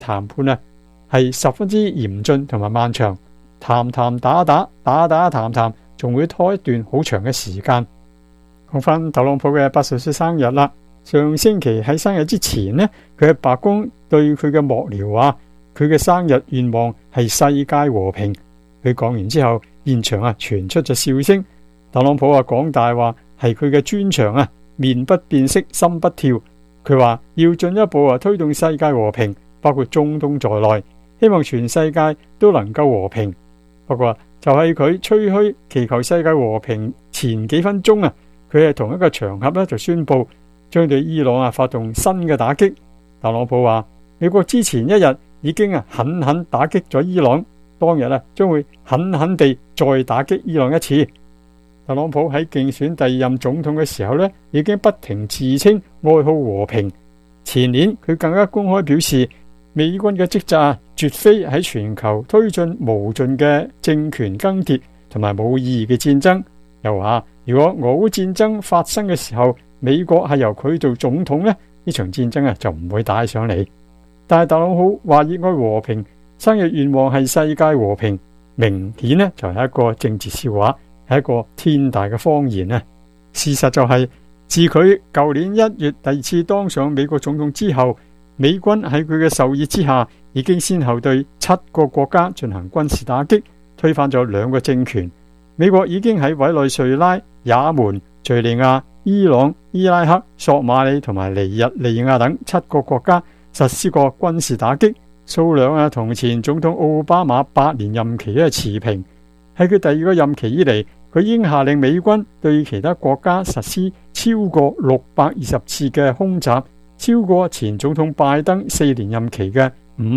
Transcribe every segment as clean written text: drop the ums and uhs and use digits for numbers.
談判啊係十分之嚴峻同埋漫長，談談，仲會拖一段好長嘅時間。講翻特朗普嘅80歲生日啦，上星期喺生日之前呢，佢喺白宮對佢嘅幕僚話，佢嘅生日願望係世界和平。佢講完之後，現場傳出咗笑聲。特朗普講大話係佢嘅專長面不變色，心不跳。佢話要進一步推動世界和平，包括中東在內，希望全世界都能夠和平。不過就係佢吹噓祈求世界和平前幾分鐘佢係同一個場合就宣布將對伊朗發動新嘅打擊。特朗普話美國之前一日已經狠狠打擊咗伊朗，當日將會狠狠地再打擊伊朗一次。特朗普喺競選第二任總統嘅時候已經不停自稱愛好和平。前年佢更加公開表示，美軍嘅職責絕非喺全球推進無盡嘅政權更迭同埋冇意義嘅戰爭。又話如果俄烏戰爭發生嘅時候，美國係由佢做總統呢場戰爭就唔會打上嚟。但係特朗普話熱愛和平，生日願望係世界和平，明顯就係一個政治笑話，係一個天大嘅謊言。事實就係自佢舊年1月第二次當上美國總統之後，美軍喺佢嘅授意之下，已經先後對7個國家進行軍事打擊，推翻咗2個政權。美國已經喺委內瑞拉、也門、敘利亞、伊朗、伊拉克、索馬里同埋尼日利亞等7個國家實施過軍事打擊，數量同前總統奧巴馬8年任期持平。喺佢第2個任期以嚟，佢已經下令美軍對其他國家實施超過620次嘅空襲，超過前總統拜登4年任期嘅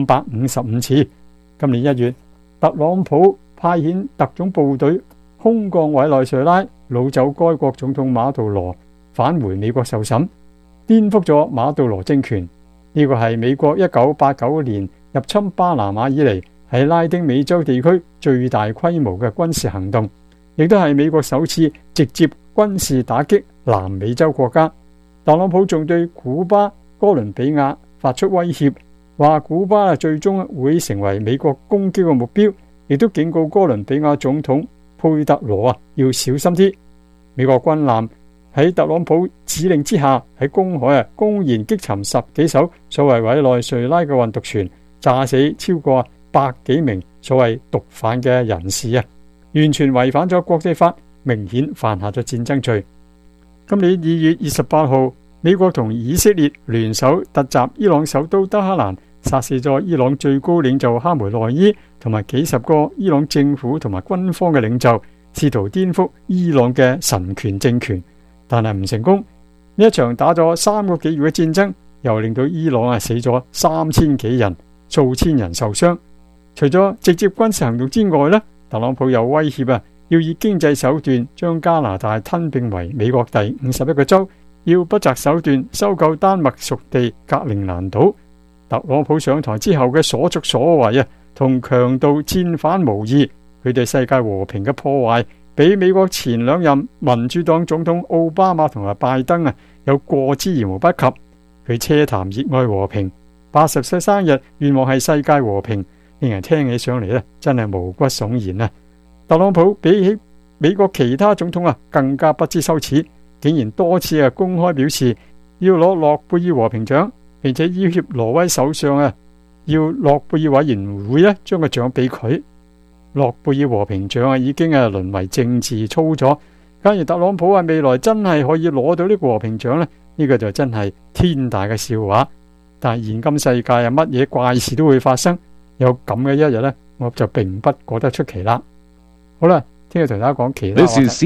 555次。今年1月，特朗普派遣特種部隊空降委內瑞拉，擄走該國總統馬杜羅，返回美國受審，顛覆咗馬杜羅政權。呢個係美國1989年入侵巴拿馬以嚟喺拉丁美洲地區最大規模嘅軍事行動，亦都係美國首次直接軍事打擊南美洲國家。特朗普仲對古巴、哥倫比亞發出威脅，話古巴最終會成為美國攻擊嘅目標，亦都警告哥倫比亞總統佩特羅要小心啲。美國軍艦喺特朗普指令之下，喺公海公然擊沉10幾艘所謂委內瑞拉嘅運毒船，炸死超過100幾名所謂毒販嘅人士完全違反咗國際法，明顯犯下咗戰爭罪。今年2月28號，美國同以色列聯手突襲伊朗首都德黑蘭，殺死咗伊朗最高領袖哈梅內伊同埋幾十個伊朗政府同埋軍方嘅領袖，試圖顛覆伊朗嘅神權政權，但係唔成功。呢一場打咗3個幾月嘅戰爭，又令到伊朗死咗3000幾人，數千人受傷。除咗直接軍事行動之外特朗普又威脅要以經濟手段將加拿大吞併為美國第51個州，要不擇手段收購丹麥屬地格陵蘭島。特朗普上台之後嘅所作所為同強盜戰犯無異，佢對世界和平嘅破壞比美國前2任民主黨總統奧巴馬同埋拜登有過之而無不及。佢奢談熱愛和平，80歲生日願望係世界和平，令人聽起上嚟真係毛骨悚然。特朗普比起美國其他總統更加不知羞恥，竟然多次公開表示要攞諾貝爾和平獎，並且要挾挪威首相要諾貝爾委員會將個獎俾佢。諾貝爾和平獎已經淪為政治操作。假如特朗普未來真係可以攞到呢個和平獎呢個就真係天大嘅笑話。但係現今世界乜嘢怪事都會發生，有咁嘅一日我就並不覺得出奇啦。好啦，聽日同大家講其他。 This is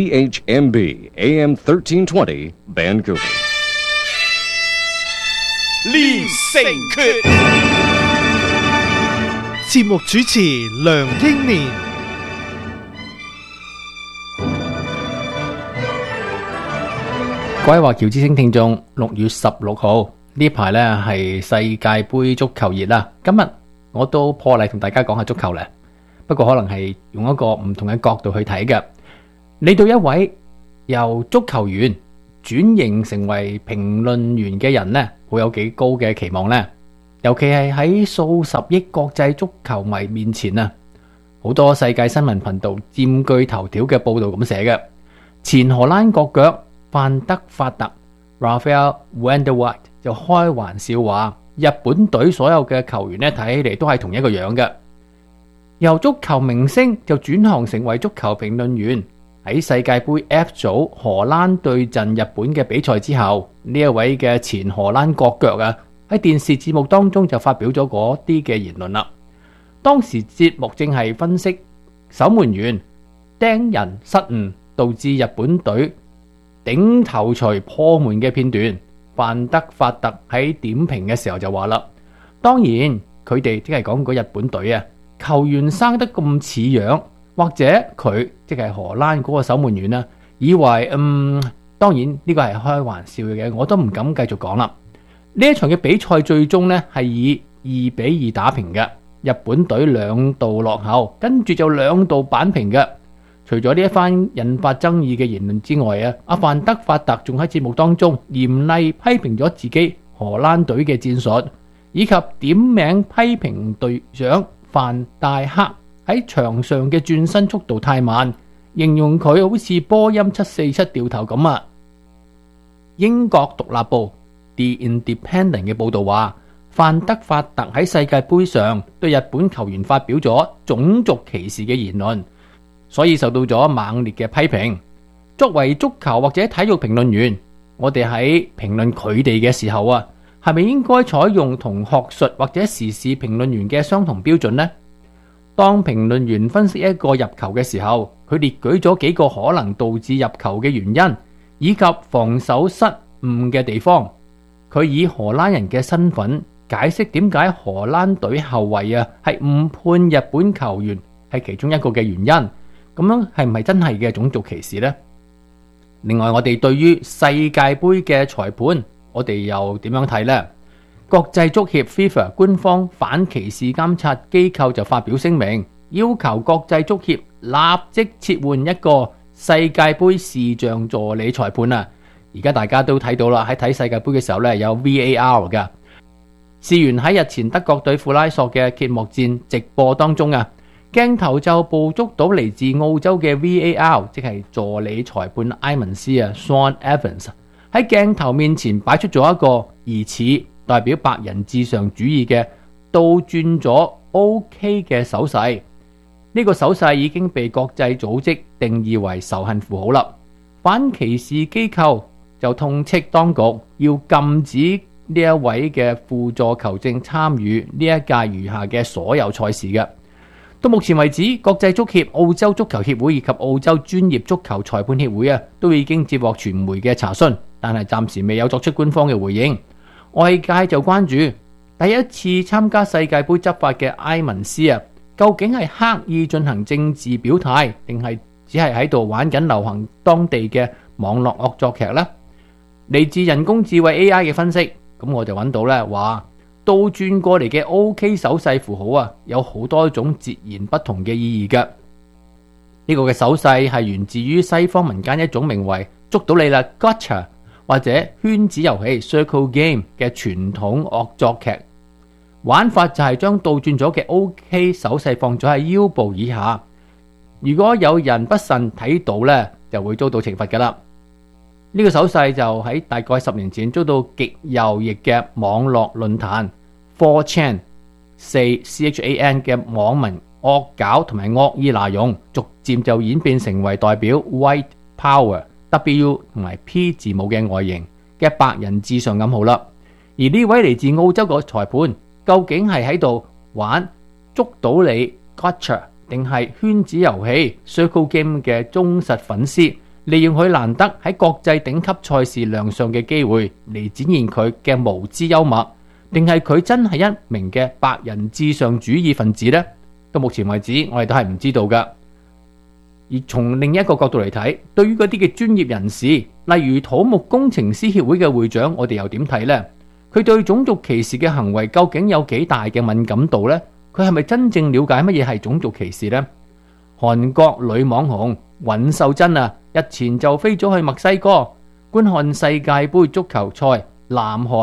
CHMB AM 1320 Vancouver。 連城訣，節目主持梁英年。 各位華僑之星聽眾，6月16號呢排呢係世界杯足球熱啦。今日我都破例同大家講下足球咧，不過可能係用一個唔同嘅角度去睇嘅。你對一位由足球員轉型成為評論員嘅人呢，會有幾高嘅期望呢？ 尤其係喺數十億國際足球迷面前啊，好多世界新聞頻道佔據頭條嘅報道咁寫嘅。前荷蘭國腳范德法特 Rafael van der Vaart 就開玩笑話，日本隊所有嘅球員呢，睇起嚟都係同一個樣嘅。由足球明星就轉行成為足球評論員。喺世界盃 F 組荷蘭對陣日本嘅比賽之後，呢一位嘅前荷蘭國腳啊，喺電視節目當中就發表咗嗰啲嘅言論啦。當時節目正係分析守門員盯人失誤導致日本隊頂頭錘破門嘅片段。范德法特喺點評嘅時候就話啦，當然佢哋即係講個日本隊啊，球員生得咁似樣，或者佢即係荷蘭嗰個守門員啊，以為當然呢個係開玩笑嘅，我都唔敢繼續講啦。呢一場嘅比賽最終呢係以2-2打平嘅，日本隊2度落後，跟住就2度扳平嘅。除咗呢一番引發爭議嘅言論之外啊，阿范德法特仲喺節目當中嚴厲批評咗自己荷蘭隊嘅戰術，以及點名批評隊長范戴克喺場上嘅轉身速度太慢，形容佢好似波音747掉頭咁啊。英國獨立報 The Independent 嘅報道話，范德法特喺世界盃上對日本球員發表咗種族歧視嘅言論，所以受到咗猛烈嘅批評。作為足球或者體育評論員，我哋喺評論佢哋嘅時候啊，係咪應該採用同學術或者時事評論員嘅相同標準呢？當評論員分析一個入球嘅時候，佢列舉咗幾個可能導致入球嘅原因，以及防守失誤嘅地方。佢以荷蘭人嘅身份解釋點解荷蘭隊後衛啊係誤判日本球員係其中一個嘅原因。咁樣係唔係真係嘅種族歧視呢？另外，我哋對於世界盃嘅裁判，我哋又點樣睇呢？國際足協 FIFA 官方反歧視監察機構就發表聲明，要求國際足協立即撤換一個世界盃視像助理裁判啊！而家大家都睇到啦，喺睇世界盃嘅時候呢，有 VAR 噶。事源喺日前德國對庫拉索嘅揭幕戰直播當中啊，鏡頭就捕捉到嚟自澳洲嘅 VAR， 即係助理裁判埃文斯啊 Sean Evans 喺鏡頭面前擺出咗一個疑似代表白人至上主義嘅倒轉咗 OK 嘅手勢。呢個手勢已經被國際組織定義為仇恨符號啦。反歧視機構就痛斥當局要禁止呢一位嘅輔助球證參與呢一屆餘下嘅所有賽事嘅。到目前為止，國際足協、澳洲足球協會以及澳洲專業足球裁判協會啊，都已經接獲傳媒嘅查詢，但係暫時未有作出官方嘅回應。外界就關注第一次參加世界盃執法嘅埃文斯啊，究竟係刻意進行政治表態，定係只係喺度玩緊流行當地嘅網絡惡作劇呢？嚟自人工智慧 AI 嘅分析，咁我就揾到咧話，倒轉過嚟嘅 OK 手勢符號啊，有好多種截然不同嘅意義嘅。呢個嘅手勢係源自於西方民間一種名為捉到你啦 Gotcha 或者圈子遊戲 Circle Game 嘅傳統惡作劇玩法，就係將倒轉咗嘅 OK 手勢放咗喺腰部以下。如果有人不慎睇到呢，就會遭到懲罰噶啦。呢個手勢就喺大概10年前遭到極右翼嘅網絡論壇 4chan 4CHAN 嘅網民惡搞同埋惡意拿用，逐漸就演變成為代表 White Power W 同埋 P 字母嘅外形嘅白人至上暗號啦。而呢位嚟自澳洲個裁判，究竟係喺度玩捉到你 Gotcha 定係圈子遊戲 Circle Game 嘅忠實粉絲，利用佢難得喺國際頂級賽事亮相嘅機會嚟展現佢嘅無知幽默，定係佢真係一名嘅白人至上主義分子呢？到目前為止，我哋都係唔知道噶。而從另一個角度嚟睇，對於嗰啲嘅專業人士，例如土木工程師協會嘅會長，我哋又點睇呢？佢對種族歧視嘅行為究竟有幾大嘅敏感度呢？佢係咪真正了解乜嘢係種族歧視呢？韓國女網紅尹秀珍啊，日前就飛咗去墨西哥觀看世界盃足球賽南韓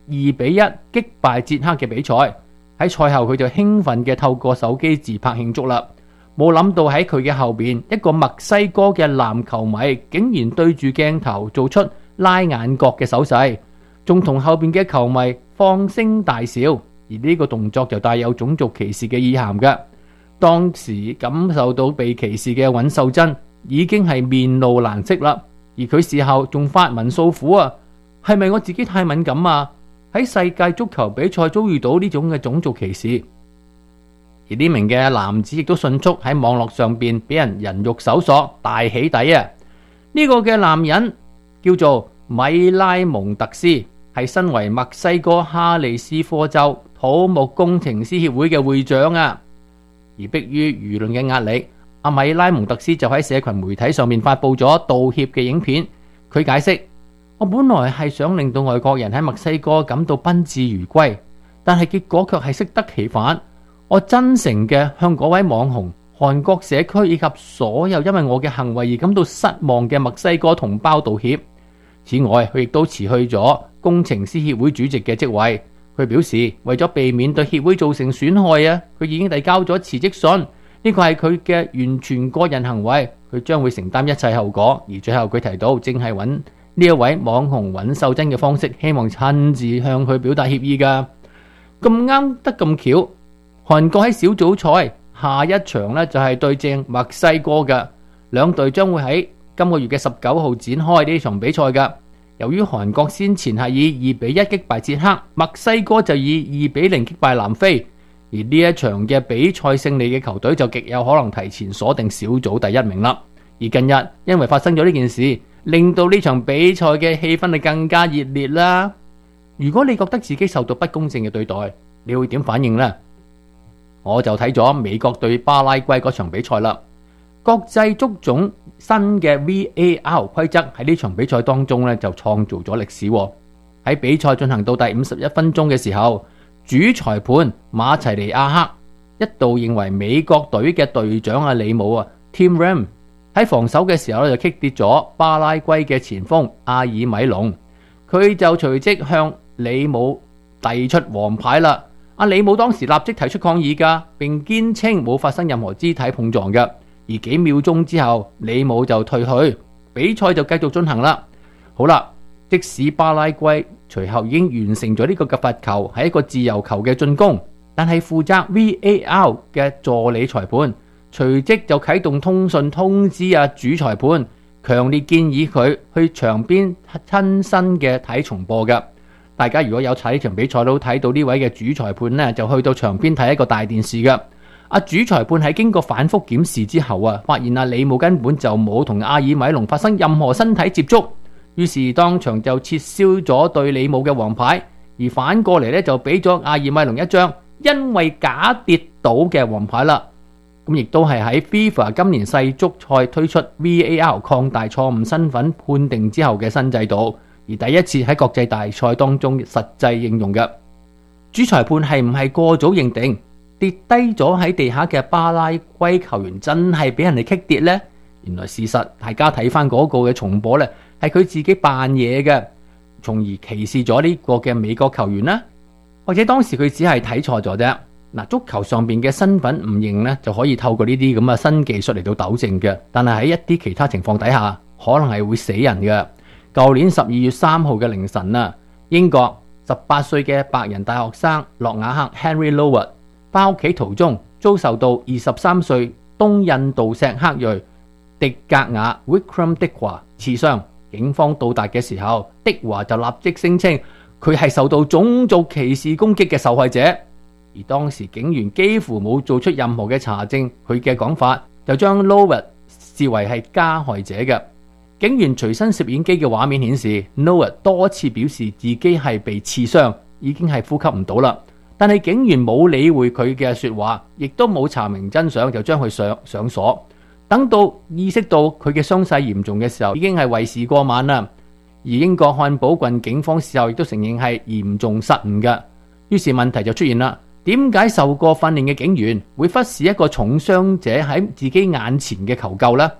2-1擊敗捷克嘅比賽。喺賽後佢就興奮嘅透過手機自拍慶祝啦。冇諗到喺佢嘅後邊，一個墨西哥嘅籃球迷竟然對住鏡頭做出拉眼角嘅手勢，仲同後邊嘅球迷放聲大笑，而呢個動作就帶有種族歧視嘅意涵嘅。當時感受到被歧視嘅尹秀珍已經係面露難色啦，而佢事後仲發文訴苦啊，係咪我自己太敏感啊？喺世界足球比賽遭遇到呢種嘅種族歧視，而呢名嘅男子亦都迅速喺網絡上邊俾人肉搜索大起底啊！呢個嘅男人叫做米拉蒙特斯，係身為墨西哥哈利斯科州土木工程師協會嘅會長啊！而迫於輿論嘅壓力，阿米拉蒙特斯就喺社群媒體上面發佈咗道歉嘅影片。佢解釋：我本來係想令到外國人喺墨西哥感到賓至如歸，但係結果卻係適得其反。我真誠嘅向嗰位網紅、韓國社區以及所有因為我嘅行為而感到失望嘅墨西哥同胞道歉。此外，佢亦都辭去咗工程師協會主席嘅職位。佢表示，為咗避免對協會造成損害啊，佢已經遞交咗辭職信。呢個係佢嘅完全個人行為，佢將會承擔一切後果。而最後佢提到，正係揾呢一位網紅尹秀珍嘅方式，希望親自向佢表達歉意噶。咁啱得咁巧，韓國喺小組賽下一場呢就係對正墨西哥嘅，兩隊將會喺今個月嘅19號展開呢場比賽噶。由於韓國先前係以2-1擊敗捷克，墨西哥就以2-0擊敗南非，而呢一場嘅比賽勝利嘅球隊就極有可能提前鎖定小組第1名啦。而近日因為發生咗呢件事，令到呢場比賽嘅氣氛係更加熱烈啦。如果你覺得自己受到不公正嘅對待，你會點反應呢？我就睇咗美國對巴拉圭嗰場比賽啦。國際足總新嘅 VAR 規則喺呢場比賽當中就創造咗歷史。喺比賽進行到第51分鐘嘅時候，主裁判馬齊尼亞克一度認為美國隊嘅隊長李姆Tim Ram 喺防守嘅時候就擊跌咗巴拉圭嘅前鋒阿爾米隆，佢就隨即向李姆遞出黃牌啦。阿李姆當時立即提出抗議噶，並堅稱冇發生任何肢體碰撞嘅。而幾秒鐘之後，李姆就退去，比賽就繼續進行啦。好啦，即使巴拉圭隨後已經完成咗呢個嘅罰球，係一個自由球嘅進攻，但係負責 VAR 嘅助理裁判隨即就啟動通訊通知主裁判，強烈建議佢去場邊親身嘅睇重播嘅。大家如果有睇呢場比賽都睇到呢位嘅主裁判呢，就去到場邊睇一個大電視嘅。主裁判喺經過反覆檢視之後發現李姆根本就冇同阿爾米隆發生任何身體接觸，於是當場就撤銷咗對李姆嘅黃牌，而反過嚟就俾咗阿爾米隆一張因為假跌倒嘅黃牌啦。咁亦都係喺 FIFA 今年世足賽推出 VAR 擴大錯誤身份判定之後嘅新制度，而第一次喺國際大賽當中實際應用嘅。主裁判係唔係過早認定跌低咗喺地下嘅巴拉圭球員真係俾人哋擊跌呢？原來事實大家睇翻嗰個嘅重播呢，係佢自己扮嘢嘅，從而歧視咗呢個嘅美國球員啦。或者當時佢只係睇錯咗啫。足球上邊嘅身份唔認呢，就可以透過呢啲咁嘅新技術嚟到糾正嘅。但係喺一啲其他情況底下，可能係會死人嘅。舊年12月3號嘅凌晨英國18歲嘅白人大學生諾瓦克 Henry Lower翻屋企途中遭受到23歲東印度錫克裔迪格瓦 Vikram Dikwa 刺傷。警方到達嘅時候，迪華就立即聲稱佢係受到種族歧視攻擊嘅受害者，而當時警員幾乎冇做出任何嘅查證，佢嘅講法就將 Lower 視為係加害者嘅。警員隨身攝影機嘅畫面顯示 Lower 多次表示自己係被刺傷，已經係呼吸唔到啦。但係警員冇理會佢嘅說話，亦都冇查明真相，就將佢上鎖。等到意識到佢嘅傷勢嚴重嘅時候，已經係為時過晚啦。而英國漢堡郡警方事後亦都承認係嚴重失誤嘅。於是問題就出現啦，點解受過訓練嘅警員會忽視一個重傷者喺自己眼前嘅求救呢？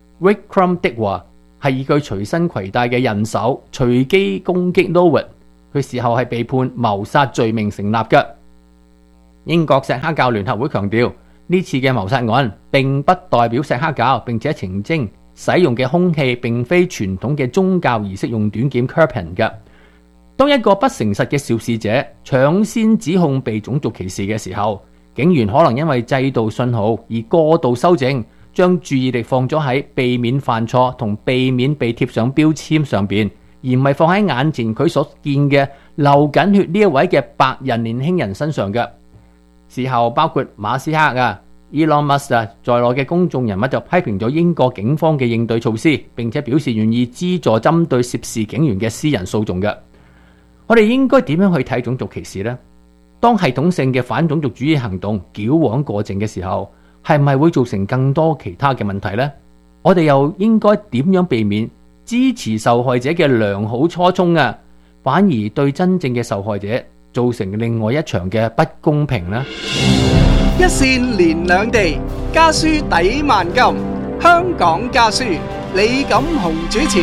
Vikram Dikwa 係以佢隨身攜帶嘅人手隨機攻擊 Lower， 佢事後係被判謀殺罪名成立嘅。英國錫克教聯合會強調，呢次嘅謀殺案並不代表錫克教，並且澄清使用嘅兇器並非傳統嘅宗教儀式用短劍 Kirpan 嘅。當一個不誠實嘅肇事者搶先指控被種族歧視嘅時候，警員可能因為制度信號而過度修正，將注意力放咗喺避免犯錯同避免被貼上標籤上邊，而唔係放喺眼前佢所見嘅流緊血呢一位嘅白人年輕人身上嘅。事後包括馬斯克Elon Musk 在內嘅公眾人物就批評咗英國警方嘅應對措施，並且表示願意資助針對涉事警員嘅私人訴訟嘅。我哋應該點樣去睇種族歧視呢？當系統性嘅反種族主義行動矯枉過正嘅時候，係咪會造成更多其他嘅問題呢？我哋又應該點樣避免支持受害者嘅良好初衷反而對真正嘅受害者造成另外一場嘅不公平呢？ 一線連兩地，家書抵萬金。香港家書，李錦雄主持。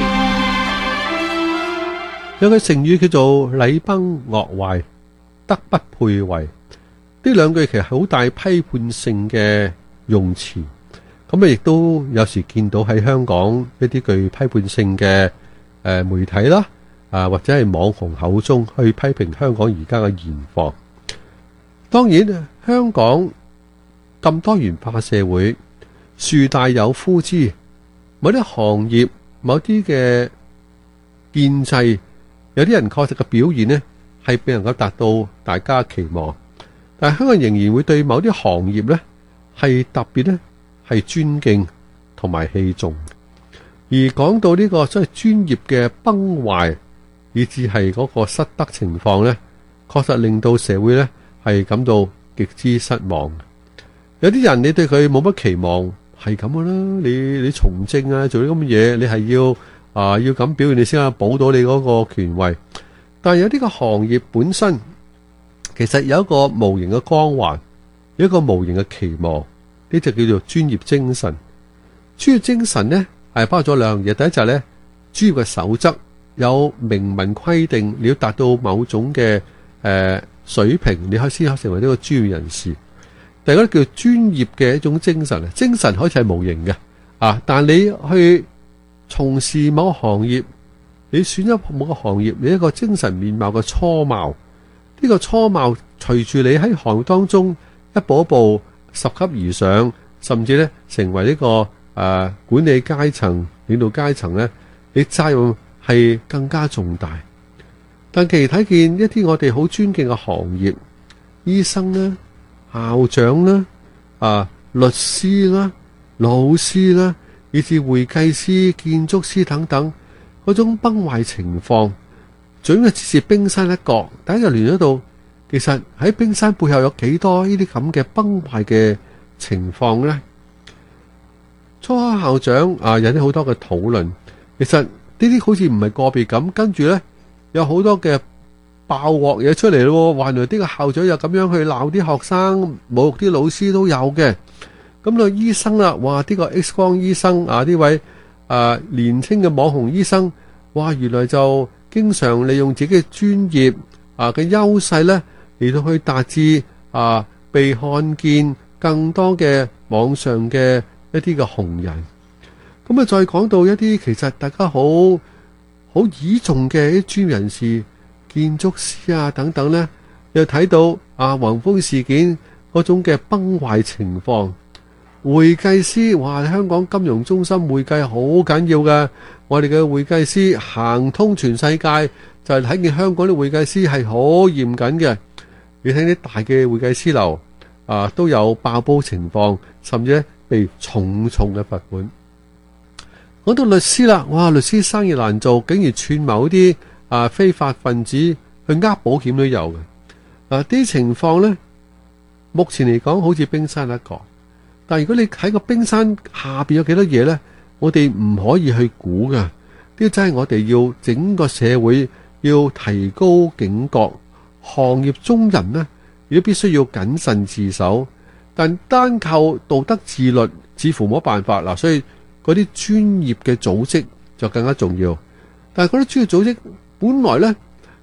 有句成語叫做禮崩樂壞，德不配位。呢兩句其實好大批判性嘅用詞，咁亦都有時見到喺香港一啲具批判性嘅媒體啦，或者係網紅口中去批評香港而家嘅現況。當然，香港咁多元化社會，樹大有枯枝，某啲行業、某啲嘅建制，有啲人確實嘅表現呢係未能夠達到大家期望，但係香港人仍然會對某啲行業呢係特別呢係尊敬同埋器重。而講到呢個所謂專業嘅崩壞，以至係嗰個失德情況呢，確實令到社會呢係感到極之失望。有啲人你對佢冇乜期望，係咁噶啦。你從政做啲咁嘅嘢，你係要咁表現，你先可以保到你嗰個權位。但係有啲個行業本身其實有一個無形嘅光環，有一個無形嘅期望，呢就叫做專業精神。專業精神呢係包咗兩樣嘢，第一就係呢專業嘅守則有明文規定，你要達到某種嘅水平，你先可以成為呢個專業人士。第二個叫專業嘅一種精神，精神可以係無形嘅但你去從事某個行業，你選咗某個行業，你一個精神面貌嘅初貌，呢個初貌隨住你喺行業當中一步一步拾級而上，甚至咧成為呢個管理階層、領導階層咧，你責任係更加重大。但其實睇見一啲我哋好尊敬嘅行業，醫生啦、校長啦、律師啦、老師啦，以至會計師、建築師等等，嗰種崩壞情況，總係只是冰山一角。大家就聯想到，其實喺冰山背後有幾多呢啲咁嘅崩壞嘅情況呢？初考校長引起好多嘅討論，其實呢啲好似唔係個別咁，跟住呢，有好多嘅爆鑊嘢出嚟咯，話原來呢個校長又咁樣去鬧啲學生，侮辱啲老師都有嘅。咁個醫生啦，哇！呢個 X 光醫生呢位年輕嘅網紅醫生，哇！原來就經常利用自己嘅專業嘅優勢咧，嚟到去達至被看見更多嘅網上嘅一啲嘅紅人。咁再講到一啲其實大家好倚重嘅一啲專業人士，建築師等等咧，又睇到宏豐事件嗰種嘅崩壞情況。會計師，哇！香港金融中心會計好緊要嘅，我哋嘅會計師行通全世界，就係睇見香港啲會計師係好嚴謹嘅。你睇啲大嘅會計師樓都有爆煲情況，甚至被重嘅罰款。講到律師啦，哇！律師生意難做，竟然串謀啲非法分子去保險都有嘅。啲情況呢，目前嚟講好似冰山一角。但如果你喺個冰山下邊有幾多嘢呢？我哋唔可以去估噶。呢真係我哋要整個社會要提高警覺，行業中人呢，亦都必須要謹慎自守。但單靠道德自律似乎冇辦法啦，所以嗰啲專業嘅組織就更加重要。但係嗰啲專業組織本來呢，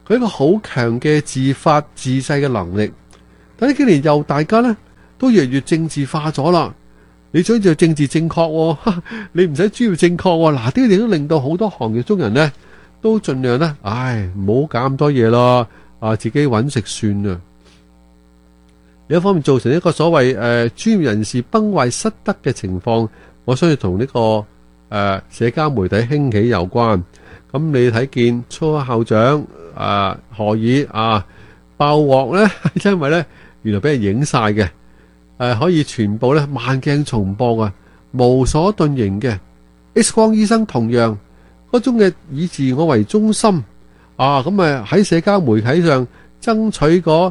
佢一個好強嘅自發自制嘅能力。但呢幾年又大家呢都越嚟越政治化咗啦。你想做政治正確，你唔使專業正確。嗱，呢啲嘢都令到好多行業中人呢都盡量呢，唔好搞咁多嘢咯，自己揾食算啦。另一方面造成一個所謂專業人士崩壞失德嘅情況，我相信同呢個社交媒體興起有關。咁你睇見初校長何爾爆鑊呢，因為呢原來俾人影晒嘅，可以全部呢慢鏡重播啊，無所遁形嘅。X 光醫生同樣嗰種嘅以自我為中心咁喺社交媒體上爭取嗰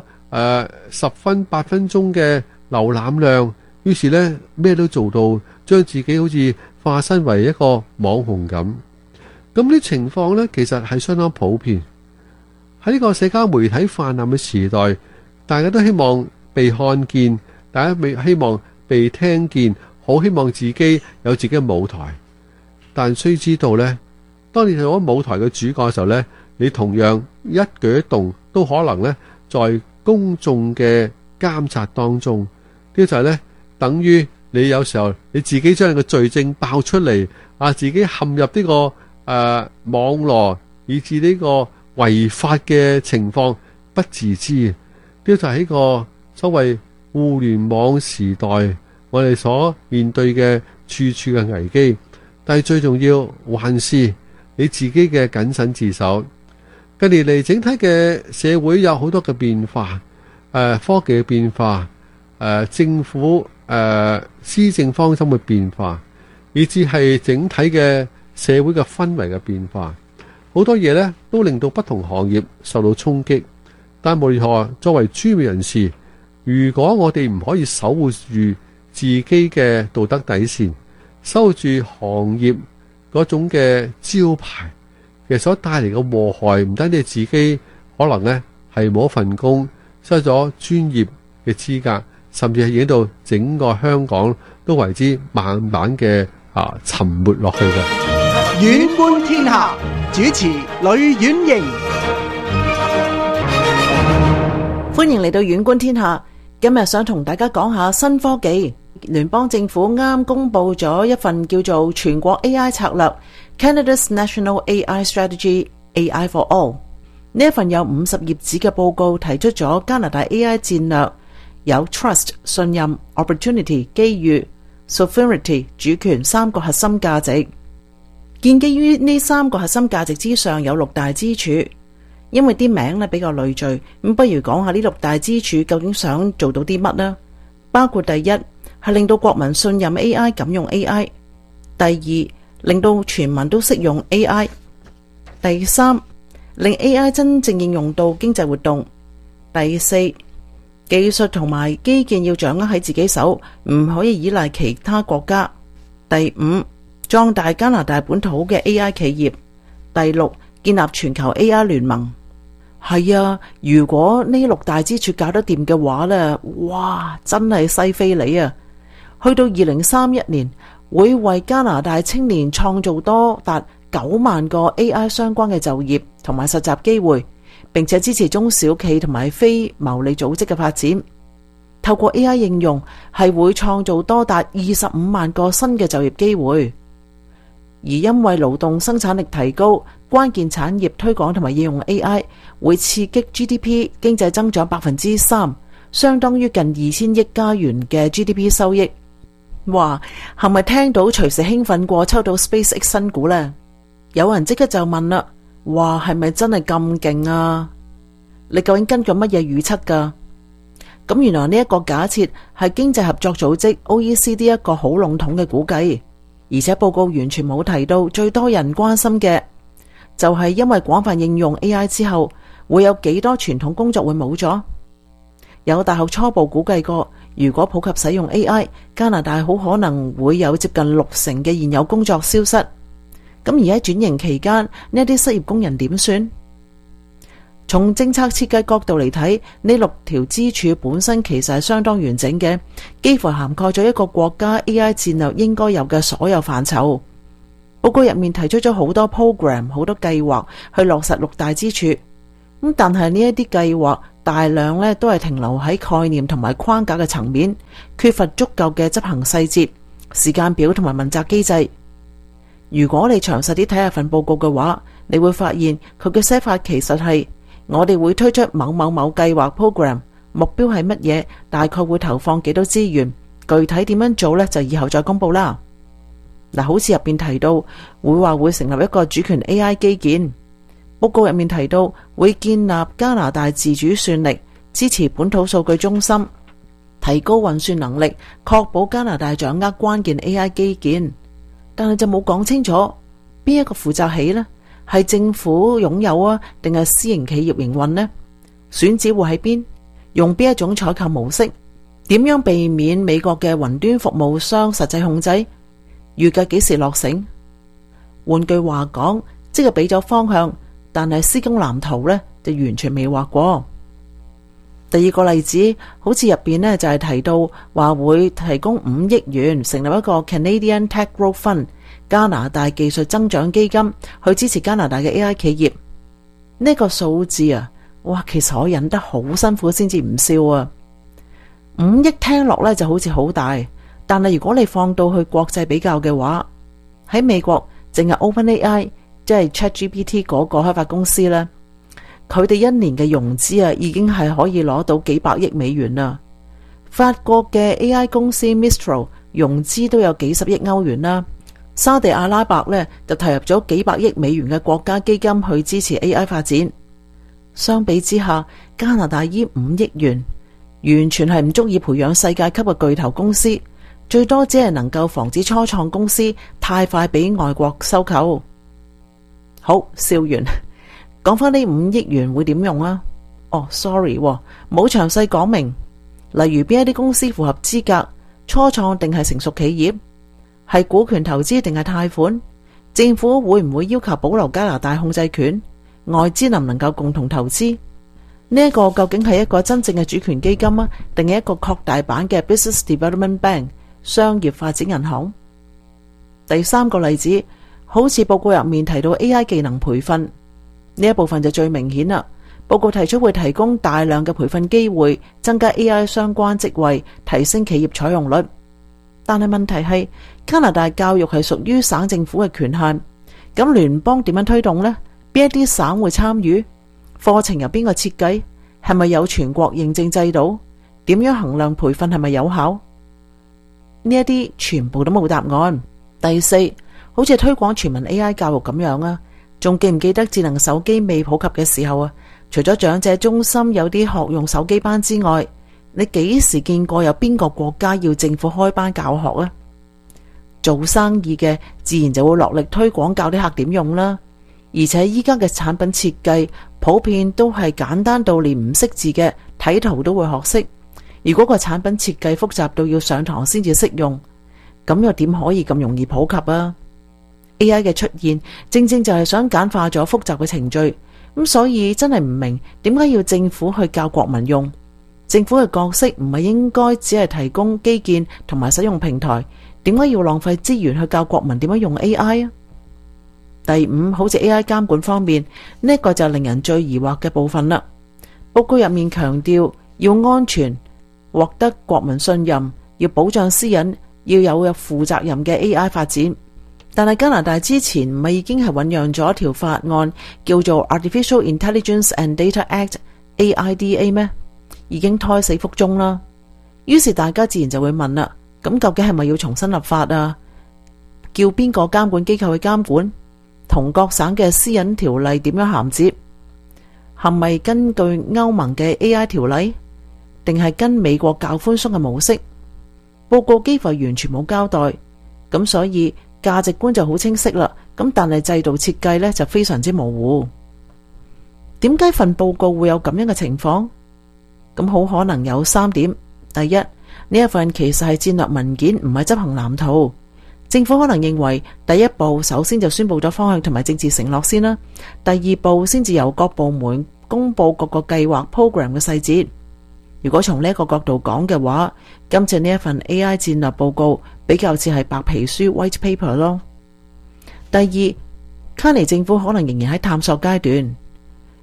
10分8分鐘嘅瀏覽量，於是呢咩都做到，將自己好似化身為一個網紅咁。咁啲情況呢，其實係相當普遍。喺呢個社交媒體泛濫嘅時代，大家都希望被看見，大家希望被聽見，好希望自己有自己嘅舞台。但須知道呢，當你做咗舞台嘅主角嘅時候呢，你同樣一舉一動都可能呢在公眾嘅監察當中。呢就係呢，等於你有時候你自己將你嘅罪證爆出嚟，自己陷入呢個網絡，以至呢個違法嘅情況不自知。呢就係呢個所謂互聯網時代我哋所面對嘅處處嘅危機。但係最重要還是你自己嘅謹慎自守。近年嚟整體嘅社會有好多嘅變化，科技嘅變化，政府施政方針嘅變化，以至係整體嘅社會嘅氛圍嘅變化，好多嘢呢都令到不同行業受到衝擊。但無論如何，作為專業人士，如果我哋唔可以守護住自己嘅道德底線，守護住行業嗰種嘅招牌，其實所帶嚟嘅禍害唔單止係自己可能呢係冇一份工，失咗專業嘅資格，甚至係影到整個香港都為之慢慢嘅沉沒落去嘅。 遠觀天下，主持呂婉瑩。 歡迎嚟到遠觀天下。今日想同大家講下新科技。聯邦政府啱公布咗一份叫做全國 AI 策略 Canada's National AI Strategy AI for All。 呢一份有50頁紙嘅報告提出咗加拿大 AI 戰略，有 Trust 信任、Opportunity 機遇、Sovereignty 主權3個核心價值。建基於呢3個核心價值之上，有6大支柱。因為啲名咧比較累贅，咁不如講下呢6大支柱究竟想做到啲乜呢？包括第一係令到國民信任 AI， 敢用 AI； 第二，令到全民都識用 AI； 第三，令 AI 真正應用到經濟活動；第四，技術同埋基建要掌握喺自己手，唔可以依賴其他國家；第五，壯大加拿大本土嘅 AI 企業；第六，建立全球 AI 聯盟。係啊，如果呢6大支柱搞得掂嘅話呢，哇，真係西非利啊！去到2031年，會為加拿大青年創造多達9萬個 AI 相關嘅就業同埋實習機會，並且支持中小企同埋非牟利組織嘅發展。透過 AI 應用，係會創造多達25萬個新嘅就業機會。而因為勞動生產力提高，關鍵產業推廣同埋應用 AI 會刺激 GDP 經濟增長3%，相當於近2000億加元嘅 GDP 收益。哇，係咪聽到隨時興奮過抽到 SpaceX 新股呢？有人即刻就問啦，哇，係咪真係咁勁啊？你究竟根據乜嘢預測㗎？咁原來呢一個假設係經濟合作組織 OECD 一個好籠統嘅估計。而且報告完全冇提到最多人關心嘅就係因為廣泛應用 AI 之後會有幾多傳統工作會冇咗。有大學初步估計過，如果普及使用 AI， 加拿大好可能會有接近60%嘅現有工作消失。咁而喺轉型期間，呢啲失業工人點算？從政策設計角度嚟睇，呢6條支柱本身其實係相當完整嘅，幾乎涵蓋咗一個國家 AI 戰略應該有嘅所有範疇。報告入面提出咗好多 program， 好多計劃去落實6大支柱。 但係呢一啲計劃大量呢都係停留喺概念同埋框架嘅層面，缺乏足夠嘅執行細節、時間表同埋問責機制。如果你詳細啲睇下份報告嘅話，你會發現佢嘅寫法其實係我哋會推出某某某計劃 program， 目標係乜嘢，大概會投放幾多資源，具體點樣做呢，就以後再公布啦。嗱，好似入邊提到會成立一個主權 AI 基建，報告入面提到會建立加拿大自主算力，支持本土數據中心，提高運算能力，確保加拿大掌握關鍵 AI 基建。但係就冇講清楚邊一個負責起呢？係政府擁有啊，定係私營企業營運呢？選址會喺邊？用邊一種採購模式？點樣避免美國嘅雲端服務商實際控制？預計幾時落成？換句話講，即係俾咗方向，但係施工藍圖呢就完全未畫過。第二個例子，好似入邊呢就係提到話會提供5億元成立一個 Canadian Tech Growth Fund 加拿大技術增長基金，去支持加拿大嘅 AI 企業。呢個數字啊，哇，其實我忍得好辛苦先至唔笑啊。5億聽落呢就好似好大，但係如果你放到去國際比較嘅話，喺美國淨係 OpenAI 即係 ChatGPT 嗰個開發公司呢，佢哋一年嘅融資啊，已經係可以攞到幾百億美元啦。法國嘅 AI 公司 Mistral 融資都有幾十億歐元啦。沙地阿拉伯呢就投入咗幾百億美元嘅國家基金去支持 AI 發展。相比之下，加拿大依5億元完全係唔足以培養世界級嘅巨頭公司，最多只係能夠防止初創公司太快俾外國收購。好，笑完。講返呢5億元會點用啊？sorry， 冇詳細講明，例如邊一啲公司符合資格，初創定係成熟企業，係股權投資定係貸款，政府會唔會要求保留加拿大控制權，外資能唔能夠共同投資？呢一個究竟係一個真正嘅主權基金啊，定係一個擴大版嘅 Business Development Bank 商業發展銀行？第三個例子，好似報告入面提到 AI 技能培訓。呢一部分就最明顯啦。報告提出會提供大量嘅培訓機會，增加 AI 相關職位，提升企業採用率。但係問題係，加拿大教育係屬於省政府嘅權限，咁聯邦點樣推動呢？邊一啲省會參與？課程由邊個設計？係咪有全國認證制度？點樣衡量培訓係咪有效？呢一啲全部都冇答案。第四，好似推廣全民 AI 教育咁樣啊。仲記唔記得智能手機未普及嘅時候啊？除咗長者中心有啲學用手機班之外，你幾時見過有邊個國家要政府開班教學啊？做生意嘅自然就會落力推廣，教啲客點用啦。而且依家嘅產品設計普遍都係簡單到連唔識字嘅睇圖都會學識。如果個產品設計複雜到要上堂先至識用，咁又點可以咁容易普及啊？AI 嘅出現正正就係想簡化咗複雜嘅程序，咁所以真係唔明點解要政府去教國民用。政府嘅角色唔係應該只係提供基建同埋使用平台，點解要浪費資源去教國民點樣用 AI 啊？第五，好似 AI 監管方面，呢一個就令人最疑惑嘅部分啦。報告入面強調要安全，獲得國民信任，要保障私隱，要有負責任嘅 AI 發展。但係加拿大之前唔係已經係醞釀咗一條法案叫做 Artificial Intelligence and Data Act AIDA 咩？已經胎死腹中啦。於是大家自然就會問啦，咁究竟係咪要重新立法啊？叫邊個監管機構去監管？同各省嘅私隱條例點樣銜接？係咪根據歐盟嘅 AI 條例，定係跟美國較寬鬆嘅模式？報告幾乎完全冇交代，咁所以價值觀就好清晰啦，咁但係制度設計呢就非常之模糊。點解份報告會有咁樣嘅情況？咁好可能有3點。第一，呢一份其實係戰略文件，唔係執行藍圖。政府可能認為第一步首先就宣布咗方向同埋政治承諾先啦，第二步先至由各部門公布各個計劃 program 嘅細節。如果從呢一個角度講嘅話，今次呢一份 AI 戰略報告比較似係白皮書 white paper 咯。第二，卡尼政府可能仍然喺探索階段。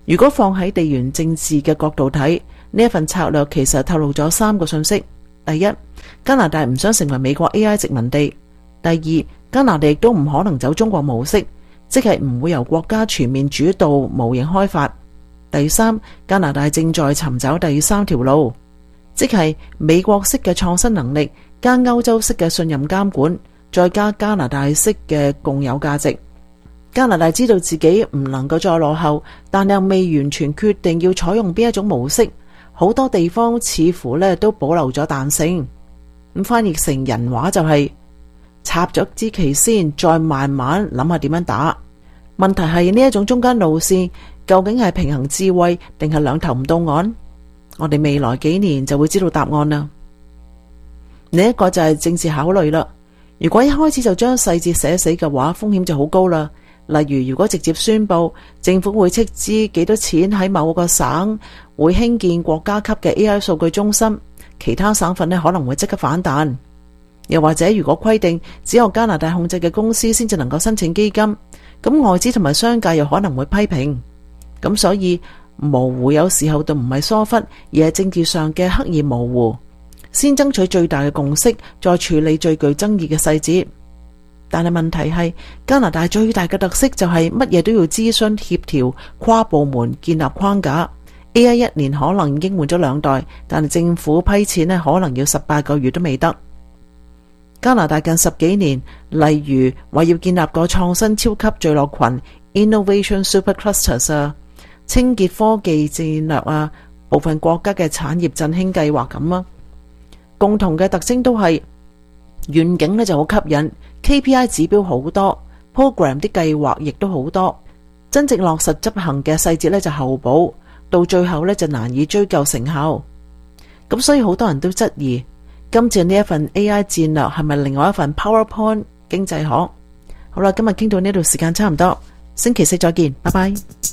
如果放喺地緣政治嘅角度睇，呢一份策略其實透露咗3個信息。第一，加拿大唔想成為美國 AI 殖民地；第二，加拿大亦都唔可能走中國模式，即係唔會由國家全面主導模型開發；第三，加拿大正在尋找第3條路，即係美國式嘅創新能力加歐洲式嘅信任監管，再加加拿大式嘅共有價值。加拿大知道自己唔能夠再落後，但又未完全決定要採用邊一種模式，好多地方似乎都保留咗彈性。咁翻譯成人話就係插咗支旗先，再慢慢諗下點樣打。問題係呢一種中間路線究竟係平衡智慧定係兩頭唔到岸？我哋未來幾年就會知道答案啦。另一個就係政治考慮啦。如果一開始就將細節寫死嘅話，風險就好高啦。例如，如果直接宣布政府會斥資幾多錢喺某個省會興建國家級嘅 AI 數據中心，其他省份可能會即刻反彈。又或者，如果規定只有加拿大控制嘅公司先至能夠申請基金，咁外資同埋商界又可能會批評。咁所以模糊有時候都唔係疏忽，而係政治上嘅刻意模糊，先爭取最大嘅共識，再處理最具爭議嘅細節。但係問題係，加拿大最大嘅特色就係乜嘢都要諮詢協調，跨部門建立框架。AI 一年可能已經換咗2代，但係政府批錢可能要18個月都未得。加拿大近10幾年，例如話要建立個創新超級聚落群 Innovation Super Clusters 啊，清潔科技戰略啊，部分國家嘅產業振興計劃咁啊，共同嘅特徵都係願景就好吸引。KPI 指標好多 ，program 啲計劃亦都好多，真正落實執行嘅細節就後補，到最後就難以追究成效。咁所以好多人都質疑，今次呢一份 AI 戰略係咪另外一份 PowerPoint 經濟學？好啦，今日傾到呢度，時間差唔多，星期四再見，拜拜。